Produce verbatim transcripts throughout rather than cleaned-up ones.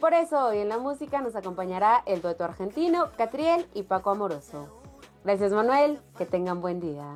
por eso hoy en la música nos acompañará el dueto argentino Catriel y Paco Amoroso. Gracias, Manuel, que tengan buen día.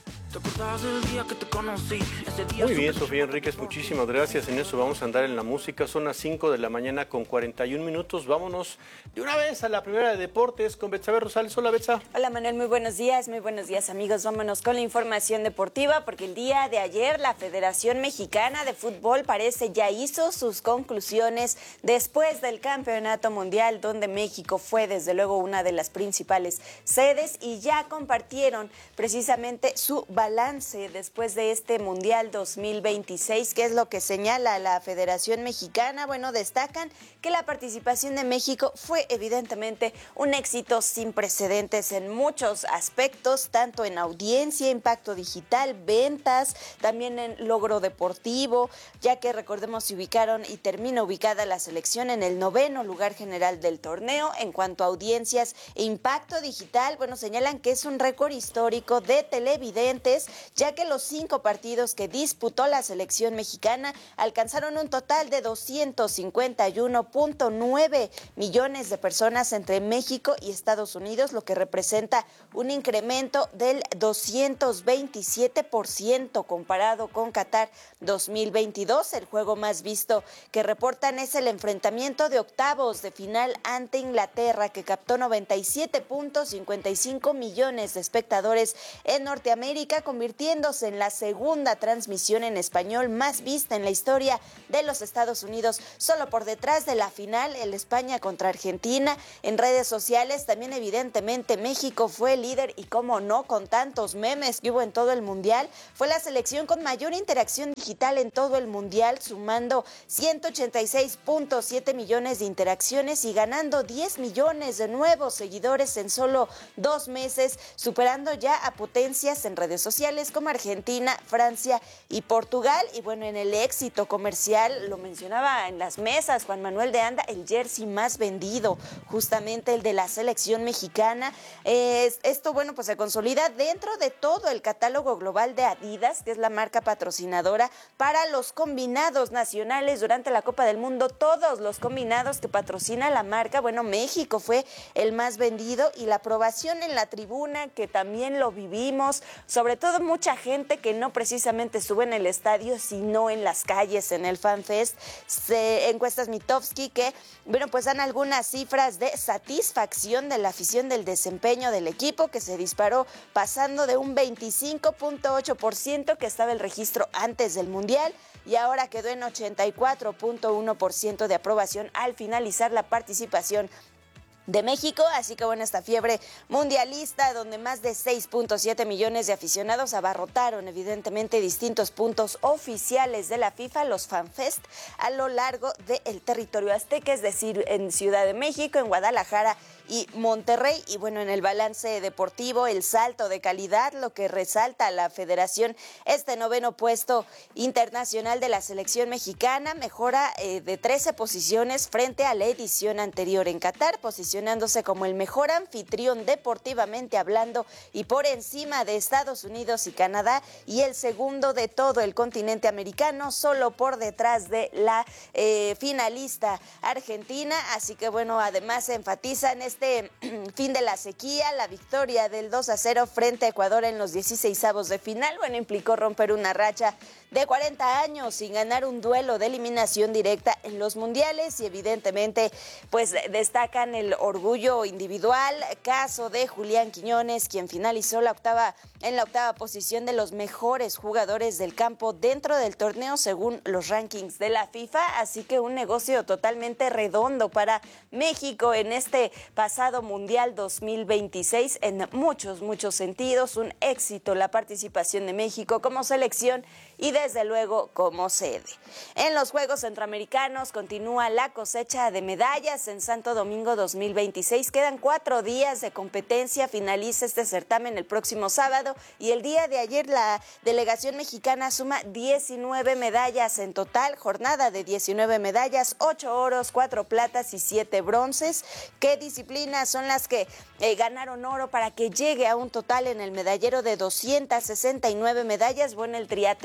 Muy bien, Sofía Enríquez, muchísimas gracias. En eso vamos a andar en la música. Son las cinco de la mañana con cuarenta y un minutos. Vámonos de una vez a la primera de deportes con Betsabe Rosales. Hola, Betsa. Hola, Manuel, muy buenos días, muy buenos días, amigos. Vámonos con la información deportiva porque el día de ayer la Federación Mexicana de Fútbol parece ya hizo sus conclusiones después del Campeonato Mundial, donde México fue desde luego una de las principales sedes y ya compartieron precisamente su balance después de este Mundial dos mil veintiséis. ¿Qué es lo que señala la Federación Mexicana? Bueno, destacan que la participación de México fue evidentemente un éxito sin precedentes en muchos aspectos, tanto en audiencia, impacto digital, ventas, también en logro deportivo, ya que recordemos se ubicaron y termina ubicada la selección en el noveno lugar general del torneo. En cuanto a audiencias e impacto digital, bueno, señalan que es un récord histórico de televidentes, ya que los cinco partidos que disputó la selección mexicana alcanzaron un total de doscientos cincuenta y uno punto nueve millones de personas entre México y Estados Unidos, lo que representa un incremento del doscientos veintisiete por ciento comparado con Qatar dos mil veintidós. El juego más visto que reportan es el enfrentamiento de octavos de final ante Inglaterra, que captó noventa y siete punto cincuenta y cinco millones de espectadores en Norteamérica, convirtiéndose en la segunda transmisión en español más vista en la historia de los Estados Unidos, solo por detrás de la final, el España contra Argentina. En redes sociales también evidentemente México fue líder y cómo no, con tantos memes que hubo en todo el Mundial, fue la selección con mayor interacción digital en todo el Mundial, sumando ciento ochenta y seis punto siete millones de interacciones y ganando diez millones de nuevos seguidores en solo dos meses, superando ya a potencias en redes sociales como Argentina, Francia y Portugal. Y bueno, en el éxito comercial, lo mencionaba en las mesas Juan Manuel de Anda, el jersey más vendido, justamente el de la selección mexicana. Eh, esto, bueno, pues se consolida dentro de todo el catálogo global de Adidas, que es la marca patrocinadora para los combinados nacionales durante la Copa del Mundo. Todos los combinados que patrocina la marca, bueno, México fue el más vendido, y la aprobación en la tribuna, que también lo vivimos, sobre todo mucha gente que no precisamente sube en el estadio, sino en las calles, en el FanFest. Se, encuestas Mitofsky que, bueno, pues dan algunas cifras de satisfacción de la afición del desempeño del equipo, que se disparó pasando de un veinticinco punto ocho por ciento que estaba el registro antes del Mundial, y ahora quedó en ochenta y cuatro punto uno por ciento de aprobación al finalizar la participación de México. Así que bueno, esta fiebre mundialista, donde más de seis punto siete millones de aficionados abarrotaron evidentemente distintos puntos oficiales de la FIFA, los FanFest, a lo largo del territorio azteca, es decir, en Ciudad de México, en Guadalajara y Monterrey. Y bueno, en el balance deportivo, el salto de calidad, lo que resalta a la federación, este noveno puesto internacional de la selección mexicana, mejora eh, de trece posiciones frente a la edición anterior en Qatar, posicionándose como el mejor anfitrión deportivamente hablando y por encima de Estados Unidos y Canadá, y el segundo de todo el continente americano, solo por detrás de la eh, finalista Argentina. Así que bueno, además se enfatiza en este fin de la sequía, la victoria del dos a cero frente a Ecuador en los dieciseisavos de final. Bueno, implicó romper una racha de cuarenta años sin ganar un duelo de eliminación directa en los mundiales, y evidentemente pues destacan el orgullo individual, caso de Julián Quiñones, quien finalizó la octava en la octava posición de los mejores jugadores del campo dentro del torneo según los rankings de la FIFA. Así que un negocio totalmente redondo para México en este pasado Mundial dos mil veintiséis en muchos, muchos sentidos. Un éxito la participación de México como selección y desde luego como sede. En los Juegos Centroamericanos continúa la cosecha de medallas en Santo Domingo dos mil veintiséis. Quedan cuatro días de competencia, finaliza este certamen el próximo sábado, y el día de ayer la delegación mexicana suma diecinueve medallas en total, jornada de diecinueve medallas, ocho oros, cuatro platas y siete bronces. ¿Qué disciplinas son las que eh, ganaron oro para que llegue a un total en el medallero de doscientas sesenta y nueve medallas? Bueno, el triatlón, la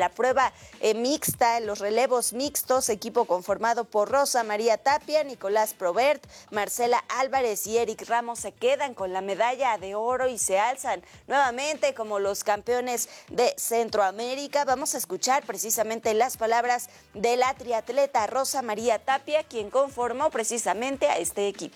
la prueba eh, mixta, los relevos mixtos, equipo conformado por Rosa María Tapia, Nicolás Probert, Marcela Álvarez y Eric Ramos se quedan con la medalla de oro y se alzan nuevamente como los campeones de Centroamérica. Vamos a escuchar precisamente las palabras de la triatleta Rosa María Tapia, quien conformó precisamente a este equipo.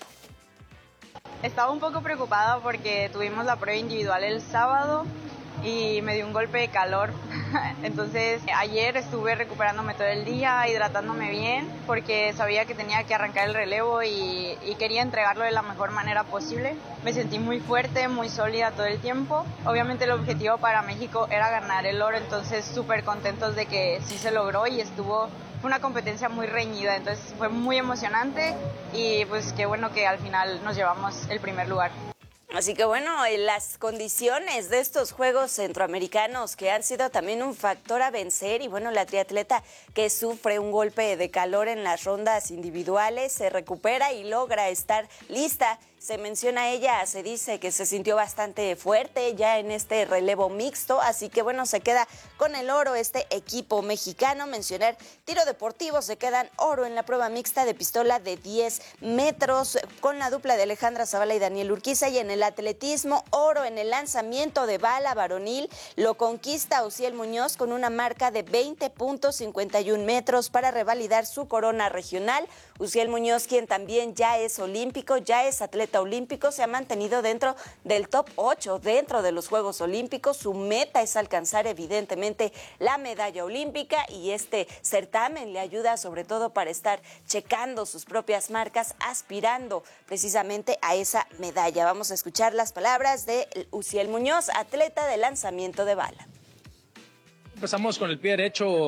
Estaba un poco preocupada porque tuvimos la prueba individual el sábado y me dio un golpe de calor. Entonces ayer estuve recuperándome todo el día, hidratándome bien, porque sabía que tenía que arrancar el relevo y, y quería entregarlo de la mejor manera posible. Me sentí muy fuerte, muy sólida todo el tiempo. Obviamente el objetivo para México era ganar el oro, entonces súper contentos de que sí se logró y estuvo... Fue una competencia muy reñida, entonces fue muy emocionante y pues qué bueno que al final nos llevamos el primer lugar. Así que bueno, las condiciones de estos Juegos Centroamericanos que han sido también un factor a vencer y bueno, la triatleta que sufre un golpe de calor en las rondas individuales se recupera y logra estar lista. Se menciona ella, se dice que se sintió bastante fuerte ya en este relevo mixto, así que bueno, se queda con el oro este equipo mexicano. Mencionar tiro deportivo, se quedan oro en la prueba mixta de pistola de diez metros con la dupla de Alejandra Zavala y Daniel Urquiza, y en el atletismo, oro en el lanzamiento de bala varonil, lo conquista Uziel Muñoz con una marca de veinte punto cincuenta y uno metros para revalidar su corona regional. Uziel Muñoz, quien también ya es olímpico, ya es atleta olímpico, se ha mantenido dentro del top ocho, dentro de los Juegos Olímpicos. Su meta es alcanzar evidentemente la medalla olímpica y este certamen le ayuda sobre todo para estar checando sus propias marcas, aspirando precisamente a esa medalla. Vamos a escuchar las palabras de Uziel Muñoz, atleta de lanzamiento de bala. Empezamos con el pie derecho